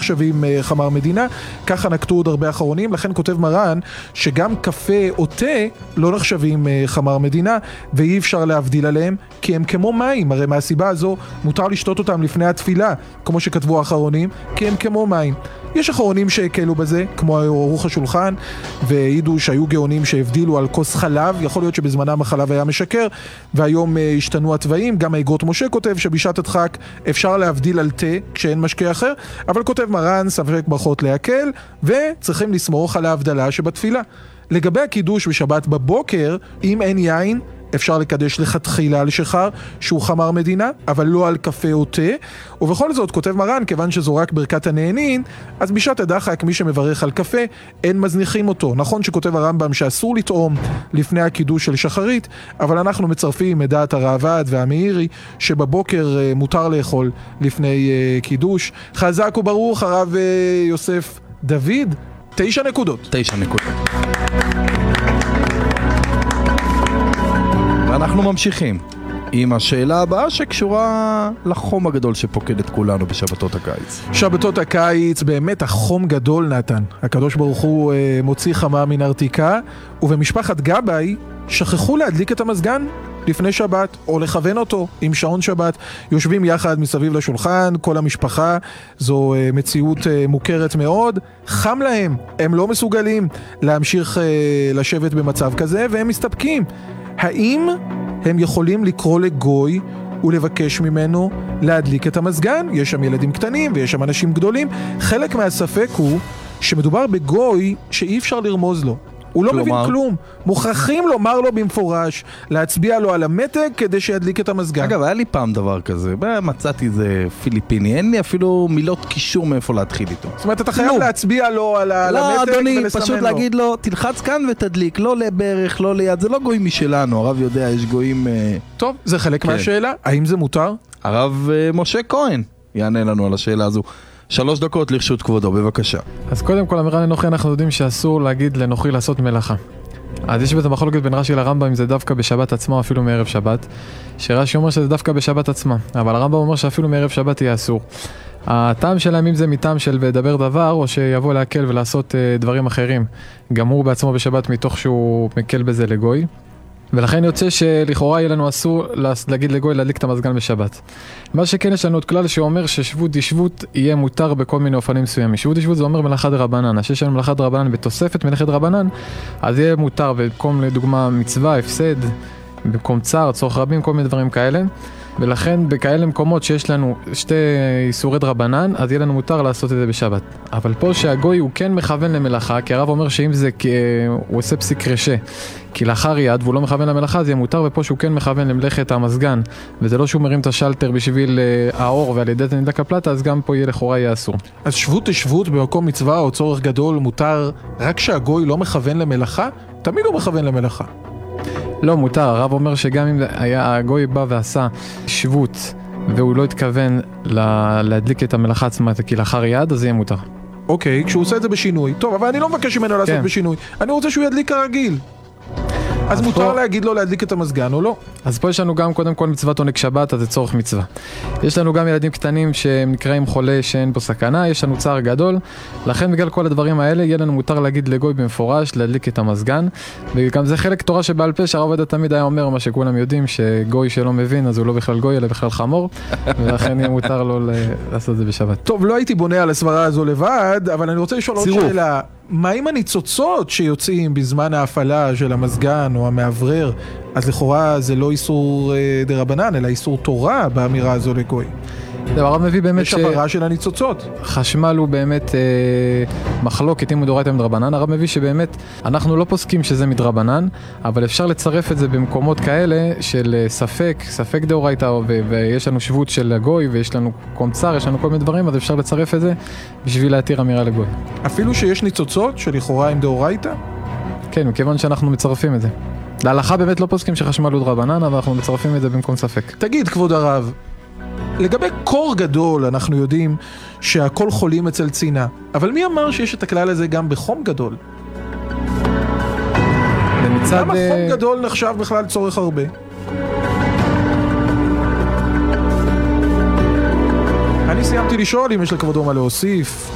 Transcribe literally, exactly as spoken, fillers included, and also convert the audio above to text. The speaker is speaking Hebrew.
נחשבים חמר מדינה, ככה נקטו עוד הרבה אחרונים, לכן כותב מרן שגם קפה או תה לא נחשבים חמר מדינה, ואי אפשר להבדיל עליהם, כי הם כמו מים, הרי מהסיבה הזו מותר לשתות אותם לפני התפילה, כמו שכתבו האחרונים, כי הם כמו מים. יש אחרונים שהקלו בזה, כמו ערוך השולחן, והעידו שהיו גאונים שהבדילו על כוס חלב, יכול להיות שבזמנם החלב היה משקר, והיום השתנו התוואים, גם האגרות משה כותב שבשעת הדחק אפשר להבדיל על תה כשאין משקה אחר, אבל כותב מרן, ספק ברכות להקל, וצריכים לסמוך על ההבדלה שבתפילה. לגבי הקידוש בשבת בבוקר, אם אין יין, אפשר לקדש לכתחילה על שחר שהוא חמר מדינה, אבל לא על קפה או תה. ובכל זאת כותב מרן, כיוון שזו רק ברכת הנהנין, אז בשעת הדחק מי שמברך על קפה אין מזניחים אותו. נכון שכותב הרמב"ם שאסור לטעום לפני הקידוש של שחרית, אבל אנחנו מצרפים את דעת הראב"ד והמאירי שבבוקר מותר לאכול לפני קידוש. חזק וברוך הרב יוסף דוד. תשע נקודות. תשע נקודות. ואנחנו ממשיכים עם השאלה הבאה שקשורה לחום הגדול שפוקד את כולנו בשבתות הקיץ. שבתות הקיץ, באמת החום גדול נתן. הקדוש ברוך הוא אה, מוציא חמה מן ארתיקה, ובמשפחת גבאי שכחו להדליק את המזגן לפני שבת, או לכוון אותו עם שעון שבת. יושבים יחד מסביב לשולחן, כל המשפחה, זו אה, מציאות אה, מוכרת מאוד. חם להם, הם לא מסוגלים להמשיך אה, לשבת במצב כזה, והם מסתפקים. האם הם יכולים לקרוא לגוי ולבקש ממנו להדליק את המזגן? יש שם ילדים קטנים ויש שם אנשים גדולים. חלק מהספק הוא שמדובר בגוי שאי אפשר לרמוז לו. הוא לא מבין כלום. מוכרחים לומר לו במפורש, להצביע לו על המתג כדי שידליק את המזגן. אגב, היה לי פעם דבר כזה, מצאתי זה פיליפיני, אין לי אפילו מילות קישור מאיפה להתחיל איתו. זאת אומרת, אתה חייב להצביע לו על המתג ולסמן לו. לא, אדוני, פשוט להגיד לו, תלחץ כאן ותדליק, לא לברך, לא ליד, זה לא גוי משלנו, הרב יודע, יש גויים... טוב, זה חלק מהשאלה, האם זה מותר? הרב משה כהן יענה לנו על השאלה הזו. שלוש דקות לרשות כבודו, בבקשה. אז קודם כל, אמירה לנוחי, אנחנו יודעים שאסור להגיד לנוחי לעשות מלאכה. אז יש בזה מחלוקת בין רש"י לרמב"ם אם זה דווקא בשבת עצמה או אפילו מערב שבת, שרש"י אומר שזה דווקא בשבת עצמה, אבל הרמב"ם אומר שאפילו מערב שבת יהיה אסור. הטעם שלהם אם זה מטעם של ודבר דבר, או שיבוא להקל ולעשות uh, דברים אחרים, גם הוא בעצמו בשבת מתוך שהוא מקל בזה לגוי. ולכן יוצא שלכאורה יהיה לנו אסור להגיד לגוי להדליק את המזגן בשבת. מה שכן יש לנו עוד כלל שאומר ששבות דשבות יהיה מותר בכל מיני אופנים מסוימים. שבות דשבות זה אומר מלאכה דרבנן. שיש לנו מלאכה דרבנן בתוספת מלאכת דרבנן, אז יהיה מותר במקום לדוגמה מצווה, הפסד, במקום צער, צורך רבים, כל מיני דברים כאלה. ולכן בכאלה מקומות שיש לנו שתי איסורי דרבנן, אז יהיה לנו מותר לעשות את זה בשבת. אבל פה שהגוי הוא כן מכוון למלאכה, כי הרב אומר שאם זה, הוא עושה פסיק רשע, כי לאחר יד והוא לא מכוון למלאכה, זה יהיה מותר, ופה שהוא כן מכוון למלאכת המזגן, וזה לא שהוא מרים את השלטר בשביל האור ועל ידי זה נדלק הפלטה, אז גם פה יהיה לכאורה יהיה אסור. אז שבות תשבות במקום מצווה או צורך גדול מותר רק שהגוי לא מכוון למלאכה? תמיד הוא מכוון למלאכה. לא, מותר. הרב אומר שגם אם היה הגוי בא ועשה שבות והוא לא התכוון לה, להדליק את המלאכה עצמה כי לאחר יד, אז זה יהיה מותר. אוקיי, כשהוא עושה את זה בשינוי. טוב, אבל אני לא מבקש ממנו לעשות כן. בשינוי. אני רוצה שהוא ידליק כרגיל. אז, אז מותר פה... להגיד לו להדליק את המזגן או לא? אז פה יש לנו גם קודם כל מצוות עונג שבת, אז זה צורך מצווה. יש לנו גם ילדים קטנים שהם נקראים חולה שאין בו סכנה, יש לנו צער גדול, לכן בגלל כל הדברים האלה יהיה לנו מותר להגיד לגוי במפורש, להדליק את המזגן, וגם זה חלק תורה שבעל פה שהרב עובדיה תמיד היה אומר מה שכולם יודעים, שגוי שלא מבין אז הוא לא בכלל גוי אלא בכלל חמור, ולכן יהיה מותר לו לעשות את זה בשבת. טוב, לא הייתי בונה על הסברה הזו לבד, אבל אני רוצה לשאול עוד שאלה. מה עם הניצוצות שיוצאים בזמן ההפעלה של המזגן או המעברר? אז לכאורה זה לא איסור דרבנן, אלא איסור תורה באמירה הזו לגוי. הרב מביא באמת יש הפרה של הניצוצות. חשמל הוא באמת אה, מחלוקת אם הוא דאורייתא מדרבנן. הרב מביא שבאמת אנחנו לא פוסקים שזה מדרבנן, אבל אפשר לצרף את זה במקומות כאלה של ספק, ספק דאורייתא, ויש לנו שבות של הגוי ויש לנו קומצר, יש לנו כל מיני דברים, אז אפשר לצרף את זה בשביל להתיר אמירה לגוי. אפילו שיש ניצוצות שלכאורה עם דאורייתא? כן, מכיוון שאנחנו מצרפים את זה. להלכה באמת לא פוסקים שחשמל הוא דרבנן, אבל אנחנו מצרפים את זה במקום ספק. תגיד, כבוד הרב, לגבי קור גדול אנחנו יודעים שהכל חולים אצל צינה, אבל מי אמר שיש את הכלל הזה גם בחום גדול? למצד... למה חום גדול נחשב בכלל צורך הרבה? אני סיימתי לשאול אם יש לכבודו מה להוסיף.